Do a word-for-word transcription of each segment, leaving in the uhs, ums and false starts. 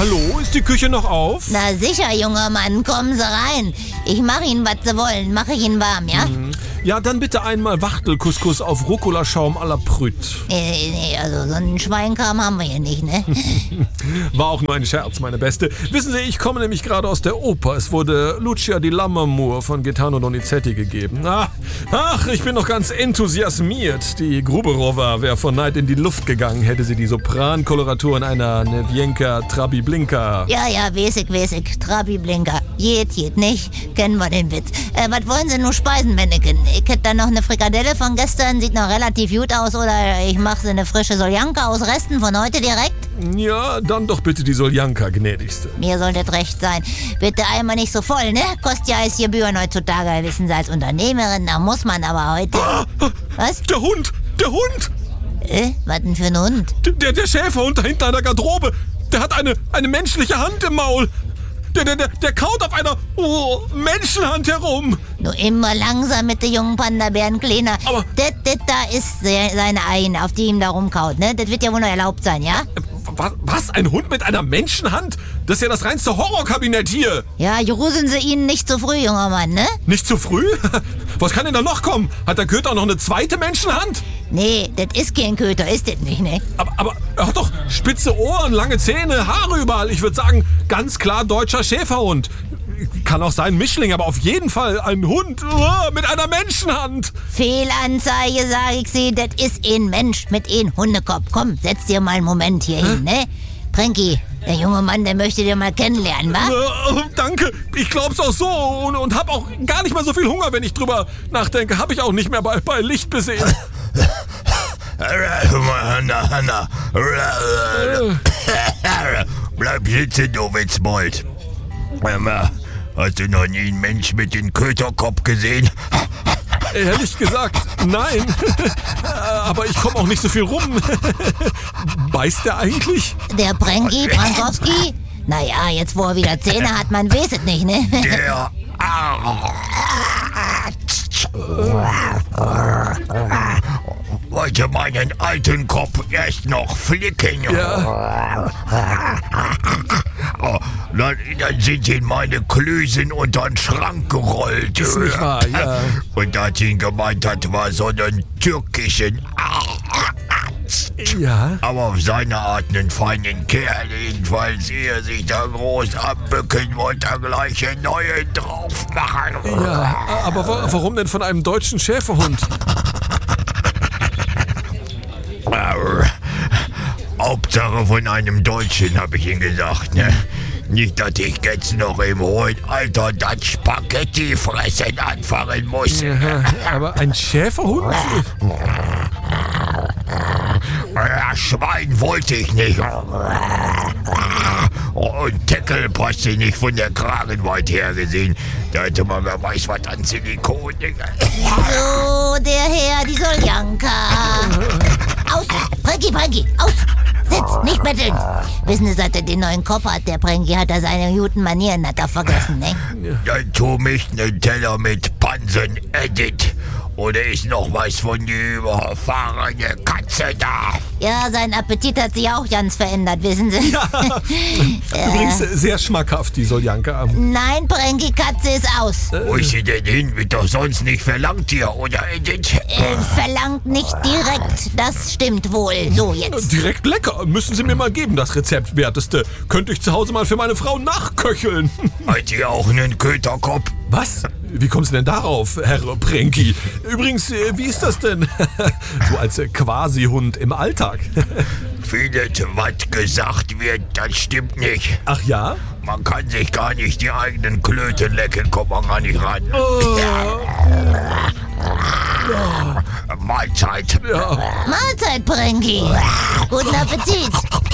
Hallo, ist die Küche noch auf? Na sicher, junger Mann, kommen Sie rein. Ich mache Ihnen, was Sie wollen. Mache ich Ihnen warm, ja? Mhm. Ja, dann bitte einmal Wachtelcouscous auf Rucola-Schaum à la Prüt. Nee, nee, also so einen Schweinkram haben wir hier nicht, ne? War auch nur ein Scherz, meine Beste. Wissen Sie, ich komme nämlich gerade aus der Oper. Es wurde Lucia di Lammermoor von Gaetano Donizetti gegeben. Ach, ach, ich bin noch ganz enthusiasmiert. Die Gruberowa wäre vor Neid in die Luft gegangen, hätte sie die Soprankoloraturen einer Nevienka Trabiblinka. Ja, ja, wesig, wesig. Trabi-Blinker. Jet, jet, nicht? Kennen wir den Witz. Äh, was wollen Sie nur speisen, Männchen? Ich hätte da noch eine Frikadelle von gestern, sieht noch relativ gut aus. Oder ich mache sie eine frische Soljanka aus Resten von heute direkt. Ja, dann doch bitte die Soljanka, gnädigste. Mir sollte recht sein. Bitte einmal nicht so voll, ne? Kostet ja als Gebühren heutzutage, wissen Sie, als Unternehmerin, da muss man aber heute... Ah, Was? Der Hund! Der Hund! Äh, was denn für ein Hund? Der, der Schäferhund da hinten an der Garderobe, der hat eine, eine menschliche Hand im Maul. Der, der, der, der kaut auf einer oh, Menschenhand herum. Nur immer langsam mit den jungen Panda-Bären, Kleiner. Aber- Das, das da ist se- seine Eine, auf die ihm da rumkaut, ne? Das wird ja wohl noch erlaubt sein, ja? Was, was? Ein Hund mit einer Menschenhand? Das ist ja das reinste Horrorkabinett hier. Ja, gruseln Sie ihn nicht zu früh, junger Mann, ne? Nicht zu früh? Was kann denn da noch kommen? Hat der Köter auch noch eine zweite Menschenhand? Nee, das ist kein Köter, ist das nicht, ne? Aber, aber er hat doch spitze Ohren, lange Zähne, Haare überall. Ich würde sagen, ganz klar deutscher Schäferhund. Kann auch sein Mischling, aber auf jeden Fall ein Hund uh, mit einer Menschenhand. Fehlanzeige, sag ich Sie, das ist ein Mensch mit ein Hundekopf. Komm, setz dir mal einen Moment hier hin, ne? Pranky, der junge Mann, der möchte dir mal kennenlernen, wa? Äh, danke, ich glaub's auch so und, und hab auch gar nicht mal so viel Hunger, wenn ich drüber nachdenke. Hab ich auch nicht mehr bei, bei Licht besehen. Hanna, Hanna. Bleib sitzen, du Witzbold. Hast du noch nie einen Mensch mit dem Köterkopf gesehen? Ehrlich gesagt, nein. Aber ich komme auch nicht so viel rum. Beißt der eigentlich? Der Pranky, Prankowski? Naja, jetzt wo er wieder Zähne hat, man weiß es nicht, ne? Der... Wollte meinen alten Kopf erst noch flicken. Ja. Oh, dann, dann sind ihn meine Klößen unter den Schrank gerollt. Ist nicht wahr, ja. Und als ihn gemeint hat, war so einen türkischen... Ja. Aber auf seine Art einen feinen Kerl, jedenfalls, ehe er sich da groß abbücken, wollte er gleich einen neuen drauf machen. Ja, aber wa- warum denn von einem deutschen Schäferhund? Hauptsache von einem Deutschen, habe ich ihm gesagt, ne? Nicht, dass ich jetzt noch im hohen Alter das Spaghetti fressen anfangen muss. Ja, aber ein Schäferhund? Ja, Schwein wollte ich nicht. Und Deckel passte nicht von der Kragenweite her gesehen. Da hätte man wer weiß was an Silikon. So, der Herr, die Soljanka. Aus, Pranky, Pranky, aus. Sitz, nicht betteln. Wissen Sie, seit er den neuen Kopf hat, der Pranky, hat er seine guten Manieren hat er vergessen, ne? Dann tu mich nen Teller mit Pansen-Edit. Oder ist noch was von die überfahrene Katze da? Ja, sein Appetit hat sich auch ganz verändert, wissen Sie. Ja. Übrigens sehr schmackhaft, die Soljanka. Nein, Pranky, Katze ist aus. Wo ist sie denn hin? Wird doch sonst nicht verlangt hier, oder Edith? Äh, verlangt nicht direkt, das stimmt wohl. So, jetzt. Direkt lecker. Müssen Sie mir mal geben, das Rezept, Werteste. Könnte ich zu Hause mal für meine Frau nachköcheln. Hat ihr auch einen Köterkopf? Was? Wie kommst du denn darauf, Herr Pranky? Übrigens, äh, wie ist das denn? So als äh, Quasi-Hund im Alltag. Vieles, was gesagt wird, das stimmt nicht. Ach ja? Man kann sich gar nicht die eigenen Klöten lecken, kommt man gar nicht ran. Oh. Mahlzeit. Ja. Mahlzeit, Pranky. Guten Appetit.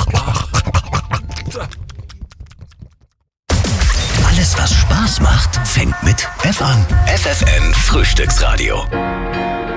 Alles, was Spaß macht, fängt mit F an. F F N Frühstücksradio.